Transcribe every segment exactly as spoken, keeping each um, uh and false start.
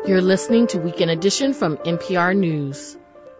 You're listening to Weekend Edition from N P R News.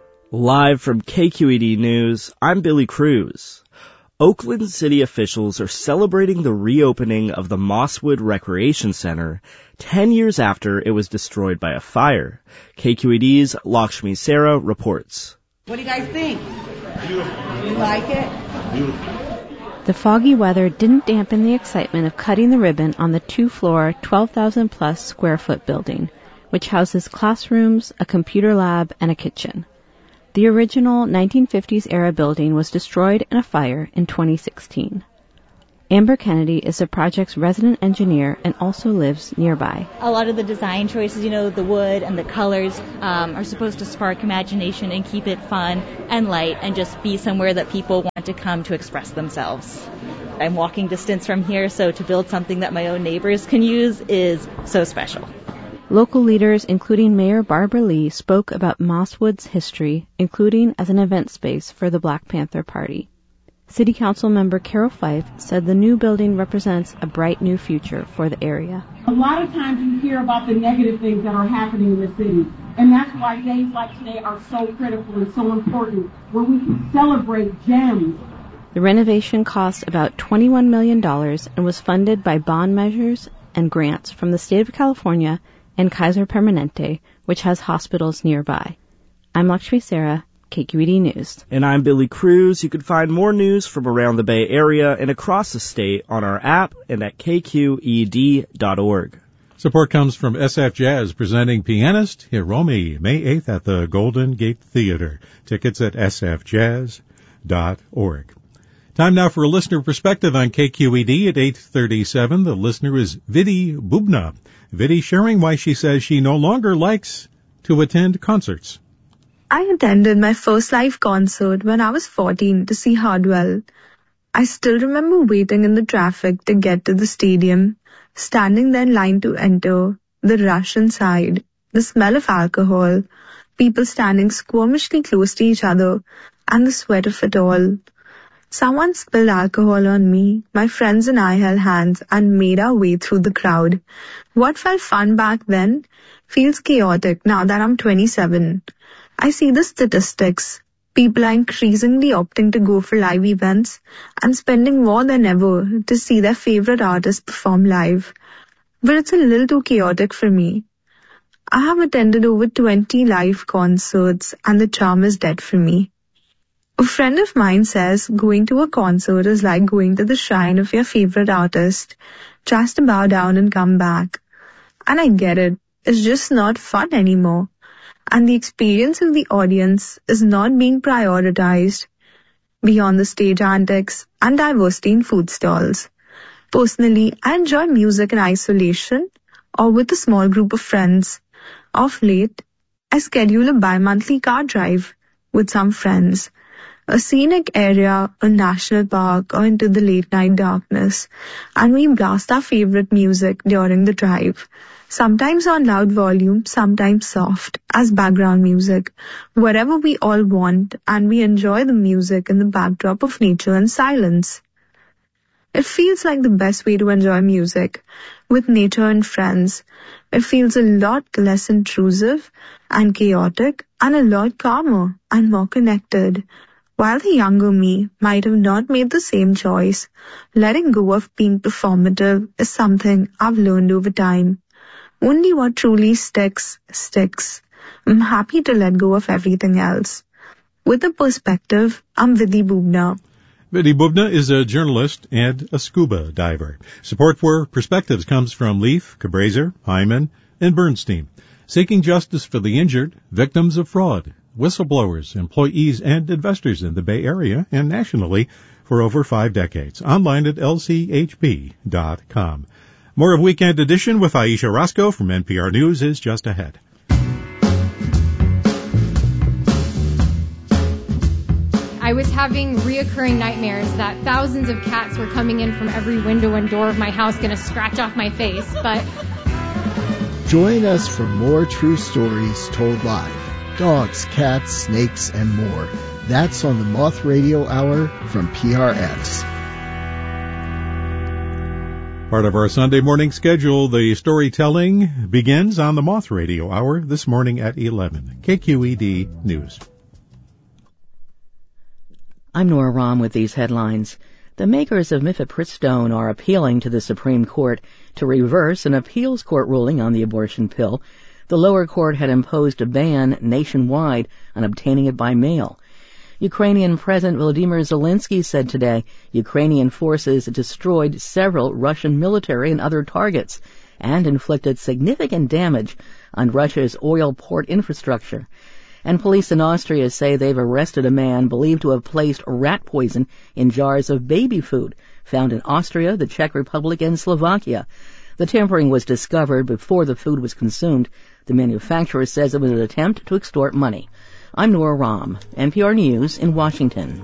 Live from K Q E D News, I'm Billy Cruz. Oakland City officials are celebrating the reopening of the Mosswood Recreation Center ten years after it was destroyed by a fire. K Q E D's Lakshmi Sarah reports. What do you guys think? Beautiful. You like it? Beautiful. The foggy weather didn't dampen the excitement of cutting the ribbon on the two-floor, twelve thousand plus square foot building, which houses classrooms, a computer lab, and a kitchen. The original nineteen fifties-era building was destroyed in a fire in twenty sixteen. Amber Kennedy is the project's resident engineer and also lives nearby. A lot of the design choices, you know, the wood and the colors um, are supposed to spark imagination and keep it fun and light and just be somewhere that people want to come to express themselves. I'm walking distance from here, so to build something that my own neighbors can use is so special. Local leaders, including Mayor Barbara Lee, spoke about Mosswood's history, including as an event space for the Black Panther Party. City Council member Carol Fife said the new building represents a bright new future for the area. A lot of times you hear about the negative things that are happening in the city, and that's why days like today are so critical and so important, where we can celebrate gems. The renovation cost about twenty-one million dollars and was funded by bond measures and grants from the state of California and Kaiser Permanente, which has hospitals nearby. I'm Lakshmi Sarah, K Q E D News. And I'm Billy Cruz. You can find more news from around the Bay Area and across the state on our app and at K Q E D dot org. Support comes from S F Jazz, presenting pianist Hiromi, May eighth at the Golden Gate Theater. Tickets at S F jazz dot org. Time now for a listener perspective on K Q E D at eight thirty-seven. The listener is Vidi Bubna. Vidi sharing why she says she no longer likes to attend concerts. I attended my first live concert when I was fourteen to see Hardwell. I still remember waiting in the traffic to get to the stadium, standing there in line to enter, the rush inside, the smell of alcohol, people standing squirmishly close to each other, and the sweat of it all. Someone spilled alcohol on me. My friends and I held hands and made our way through the crowd. What felt fun back then feels chaotic now that I'm twenty-seven. I see the statistics. People are increasingly opting to go for live events and spending more than ever to see their favorite artists perform live. But it's a little too chaotic for me. I have attended over twenty live concerts and the charm is dead for me. A friend of mine says going to a concert is like going to the shrine of your favorite artist, just to bow down and come back. And I get it. It's just not fun anymore. And the experience of the audience is not being prioritized beyond the stage antics and diversity in food stalls. Personally, I enjoy music in isolation or with a small group of friends. Of late, I schedule a bi-monthly car drive with some friends. A scenic area, a national park, or into the late-night darkness, and we blast our favorite music during the drive. Sometimes on loud volume, sometimes soft, as background music, wherever we all want, and we enjoy the music in the backdrop of nature and silence. It feels like the best way to enjoy music, with nature and friends. It feels a lot less intrusive and chaotic, and a lot calmer and more connected. While the younger me might have not made the same choice, letting go of being performative is something I've learned over time. Only what truly sticks, sticks. I'm happy to let go of everything else. With a perspective, I'm Vidi Bubna. Vidi Bubna is a journalist and a scuba diver. Support for Perspectives comes from Leaf, Cabraser, Hyman, and Bernstein, seeking justice for the injured, victims of fraud, whistleblowers, employees, and investors in the Bay Area and nationally for over five decades. Online at L C H B dot com. More of Weekend Edition with Aisha Roscoe from N P R News is just ahead. I was having reoccurring nightmares that thousands of cats were coming in from every window and door of my house going to scratch off my face, but... Join us for more true stories told live. Dogs, cats, snakes, and more. That's on the Moth Radio Hour from P R X. Part of our Sunday morning schedule, the storytelling begins on the Moth Radio Hour this morning at eleven. K Q E D News. I'm Nora Rahm with these headlines. The makers of mifepristone are appealing to the Supreme Court to reverse an appeals court ruling on the abortion pill. The lower court had imposed a ban nationwide on obtaining it by mail. Ukrainian President Volodymyr Zelensky said today Ukrainian forces destroyed several Russian military and other targets and inflicted significant damage on Russia's oil port infrastructure. And police in Austria say they've arrested a man believed to have placed rat poison in jars of baby food found in Austria, the Czech Republic, and Slovakia. The tampering was discovered before the food was consumed. The manufacturer says it was an attempt to extort money. I'm Nora Rahm, N P R News in Washington.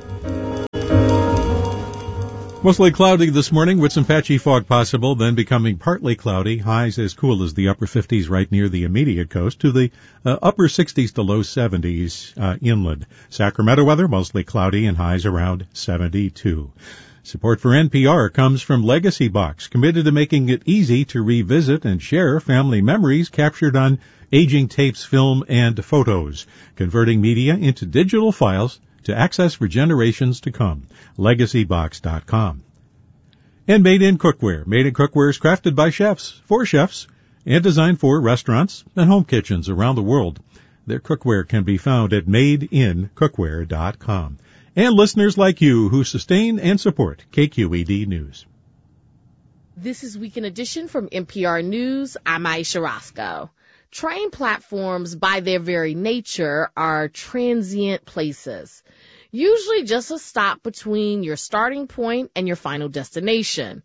Mostly cloudy this morning with some patchy fog possible, then becoming partly cloudy. Highs as cool as the upper fifties right near the immediate coast to the uh, upper sixties to low seventies uh, inland. Sacramento weather, mostly cloudy and highs around seventy-two. Support for N P R comes from Legacy Box, committed to making it easy to revisit and share family memories captured on aging tapes, film, and photos, converting media into digital files to access for generations to come. legacy box dot com. And Made in Cookware. Made in Cookware is crafted by chefs, for chefs, and designed for restaurants and home kitchens around the world. Their cookware can be found at made in cookware dot com. And listeners like you who sustain and support K Q E D News. This is Weekend Edition from N P R News. I'm Aisha Roscoe. Train platforms, by their very nature, are transient places, usually just a stop between your starting point and your final destination.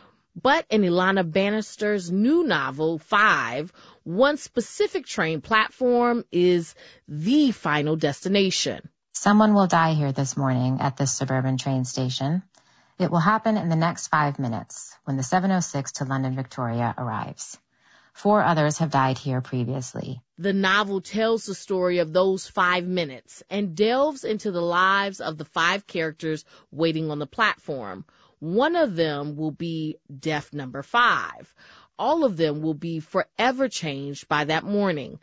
But in Ilana Bannister's new novel, Five, one specific train platform is the final destination. Someone will die here this morning at this suburban train station. It will happen in the next five minutes when the seven oh six to London Victoria arrives. Four others have died here previously. The novel tells the story of those five minutes and delves into the lives of the five characters waiting on the platform. One of them will be death number five. All of them will be forever changed by that morning.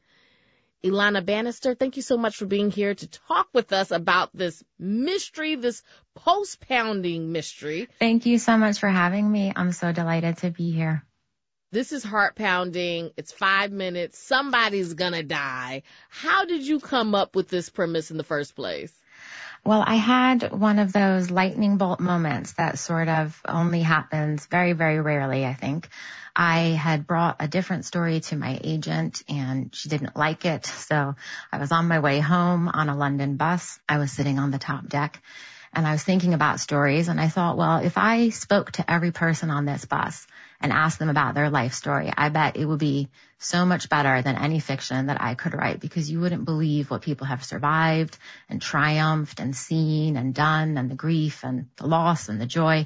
Ilana Bannister, thank you so much for being here to talk with us about this mystery, this post-pounding mystery. Thank you so much for having me. I'm so delighted to be here. This is heart-pounding. It's five minutes. Somebody's gonna die. How did you come up with this premise in the first place? Well, I had one of those lightning bolt moments that sort of only happens very, very rarely, I think. I had brought a different story to my agent and she didn't like it. So I was on my way home on a London bus. I was sitting on the top deck and I was thinking about stories and I thought, well, if I spoke to every person on this bus and asked them about their life story, I bet it would be so much better than any fiction that I could write, because you wouldn't believe what people have survived and triumphed and seen and done, and the grief and the loss and the joy.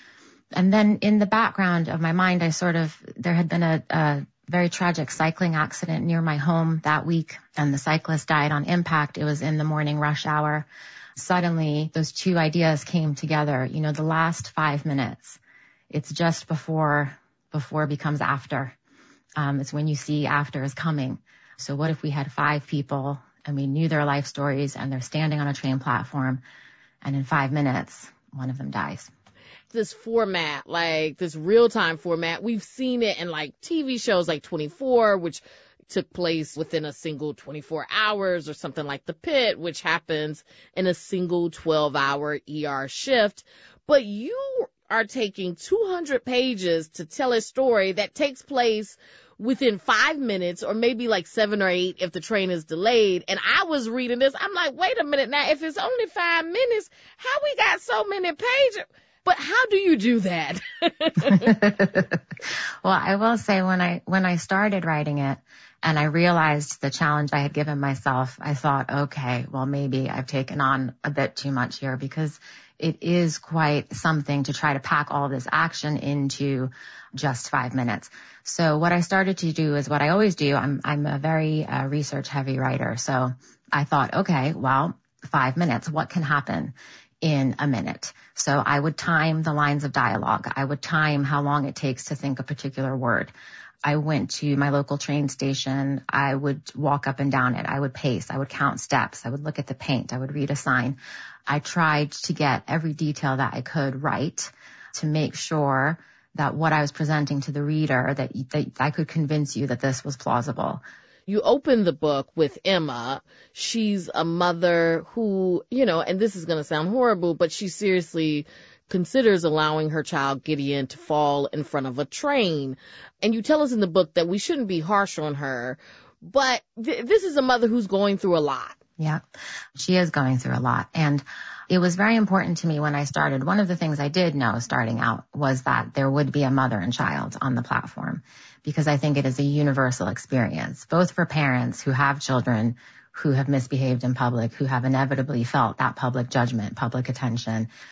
And then in the background of my mind, I sort of, there had been a, a very tragic cycling accident near my home that week, and the cyclist died on impact. It was in the morning rush hour. Suddenly, those two ideas came together. You know, the last five minutes, it's just before, before it becomes after. Um, it's when you see after is coming. So what if we had five people and we knew their life stories and they're standing on a train platform and in five minutes, one of them dies? This format, like this real-time format, we've seen it in like T V shows like twenty-four, which took place within a single twenty-four hours, or something like The Pit, which happens in a single twelve-hour E R shift. But you are taking two hundred pages to tell a story that takes place within five minutes, or maybe like seven or eight if the train is delayed. And I was reading this, I'm like, wait a minute now, if it's only five minutes, how we got so many pages? But how do you do that? Well, I will say when I, when I started writing it and I realized the challenge I had given myself, I thought, okay, well, maybe I've taken on a bit too much here, because it is quite something to try to pack all this action into just five minutes. So what I started to do is what I always do. I'm, I'm a very uh, research heavy writer. So I thought, okay, well, five minutes, what can happen in a minute. So I would time the lines of dialogue. I would time how long it takes to think a particular word. I went to my local train station. I would walk up and down it. I would pace. I would count steps. I would look at the paint. I would read a sign. I tried to get every detail that I could right to make sure that what I was presenting to the reader, that, that I could convince you that this was plausible. You open the book with Emma. She's a mother who, you know, and this is going to sound horrible, but she seriously considers allowing her child Gideon to fall in front of a train. And you tell us in the book that we shouldn't be harsh on her, but th- this is a mother who's going through a lot. Yeah, she is going through a lot. And it was very important to me when I started. One of the things I did know starting out was that there would be a mother and child on the platform, because I think it is a universal experience, both for parents who have children who have misbehaved in public, who have inevitably felt that public judgment, public attention,